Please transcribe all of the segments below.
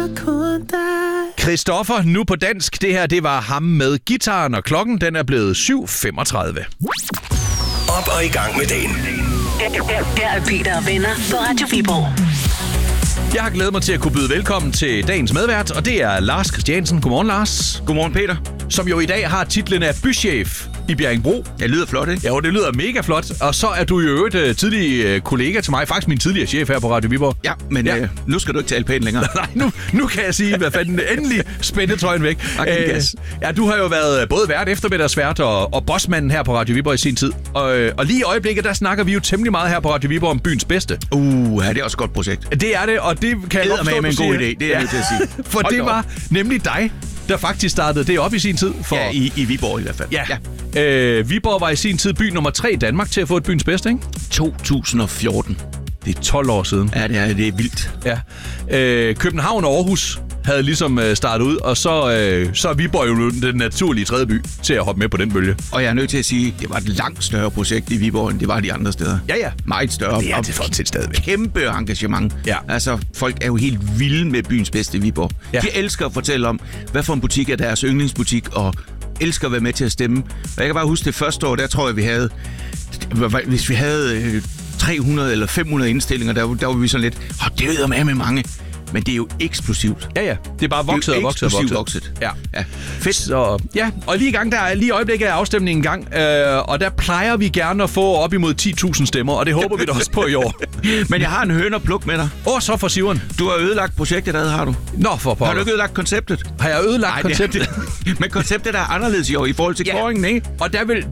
kun dig. Christoffer, nu på dansk. Det her, det var ham med gitaren, og klokken den er blevet 7:35. Op og i gang med dagen. Her er Peter og venner på Radio Viborg. Jeg har glædet mig til at kunne byde velkommen til dagens medvært, og det er Lars Christiansen. Godmorgen, Lars. Godmorgen, Peter. Som jo i dag har titlen af bychef i Bjerringbro. Det lyder flot, ikke? Ja, det lyder mega flot. Og så er du jo et tidlig kollega til mig. Faktisk min tidligere chef her på Radio Viborg. Ja, men nu skal du ikke tale pænt længere. Nej, nu kan jeg sige, hvad fanden endelig spændte trøjen væk. Ja, du har jo været både vært, eftermiddagsvært og bossmanden her på Radio Viborg i sin tid. Og lige i øjeblikket, der snakker vi jo temmelig meget her på Radio Viborg om byens bedste. Ja, det er også et godt projekt. Det er det, og det kan jeg godt forstå, med en god idé, det er jeg nødt til at sige. For det var nemlig dig, der faktisk startede det op i sin tid. Ja, i Viborg i hvert fald. Ja. Viborg var i sin tid by nummer 3 i Danmark til at få et byens bedste, ikke? 2014. Det er 12 år siden. Ja, det er vildt. Ja. København og Aarhus havde ligesom startet ud, og så er Viborg jo den naturlige tredje by til at hoppe med på den bølge. Og jeg er nødt til at sige, at det var et langt større projekt i Viborg, end det var de andre steder. Ja. Meget større. Det er det for et stadigvæk. Kæmpe engagement. Ja. Altså, folk er jo helt vilde med byens bedste i Viborg. Ja. De elsker at fortælle om, hvad for en butik er deres yndlingsbutik, og elsker at være med til at stemme. Og jeg kan bare huske det første år, der tror jeg, vi havde... Hvis vi havde 300 eller 500 indstillinger, der var vi sådan lidt... det ved jeg med mange. Men det er jo eksplosivt. Ja. Det er bare vokset og vokset. Ja. Fedt. Så, ja, og lige i øjeblikket er afstemningen i gang, og der plejer vi gerne at få op imod 10.000 stemmer, og det håber vi da også på i år. Men jeg har en høne at plukke med dig. Så for Siveren. Du har ødelagt projektet, har du? Nå, for pokker. Har du ikke ødelagt konceptet? Har jeg ødelagt konceptet? Men konceptet er anderledes i år i forhold til kåringen, ikke? Og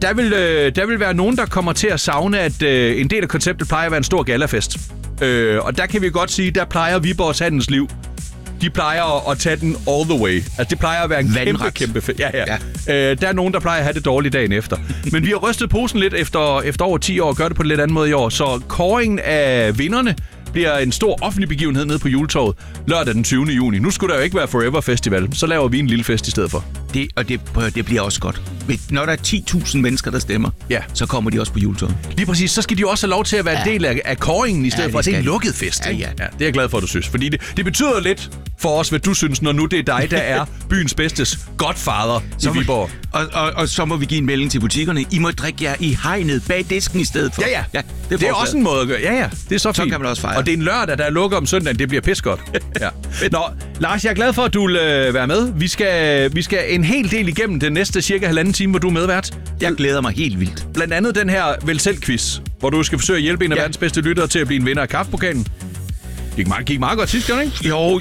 der vil være nogen, der kommer til at savne, at en del af konceptet plejer at være en stor gallafest. Og der kan vi godt sige, der plejer Viborgs Handelsliv. De plejer at tage den all the way. Altså, det plejer at være en kæmpe fest. Ja. Der er nogen, der plejer at have det dårligt dagen efter. Men vi har rystet posen lidt efter over 10 år og gør det på en lidt anden måde i år. Så kåringen af vinderne bliver en stor offentlig begivenhed nede på Juletorvet lørdag den 20. juni. Nu skulle der jo ikke være Forever Festival. Så laver vi en lille fest i stedet for. Det bliver også godt. Når der er 10.000 mennesker, der stemmer, så kommer de også på Juletorvet. Lige præcis. Så skal de jo også have lov til at være en del af kåringen i stedet for. Det er en lukket fest. Ja. Det er jeg glad for, at du synes. Fordi det betyder lidt for os, hvad du synes, når nu det er dig, der er byens bedstes godfather i Viborg. Og så må vi give en melding til butikkerne. I må drikke jer i hegnet bag disken i stedet for. Ja. Det er også en måde at gøre. Ja. Det er så fint. Så kan man også fejre. Og det er en lørdag, der er lukket om søndagen. Det bliver pissegodt. Ja. Nå, Lars, jeg er glad for, at du vil være med. Vi skal en hel del igennem den næste cirka 1,5 time, hvor du er medvært. Jeg glæder mig helt vildt. Blandt andet den her Vel Selv-quiz, hvor du skal forsøge at hjælpe en af verdens bedste lyttere til at blive en vinder af kaffepokalen. Det gik meget godt sidst, ikke?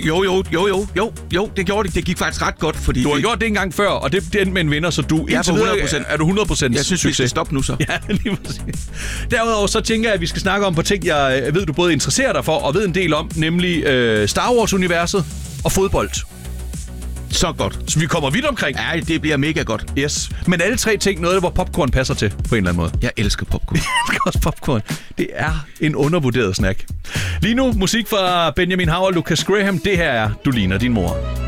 Jo, det gjorde det. Det gik faktisk ret godt, fordi... Du har gjort det en gang før, og det endte med en vinder, så du er på 100%. Er du 100% Jeg synes, vi skal stoppe nu så. Ja, lige præcis. Derudover så tænker jeg, at vi skal snakke om på ting, jeg ved, du både interesserer dig for og ved en del om, nemlig Star Wars-universet og fodbold. Så godt. Så vi kommer vidt omkring. Ja, det bliver mega godt. Yes. Men alle 3 ting, noget, hvor popcorn passer til, på en eller anden måde. Jeg elsker popcorn. Jeg elsker også popcorn. Det er en undervurderet snack. Lige nu, musik fra Benjamin Hav og Lucas Graham. Det her er Du ligner din mor.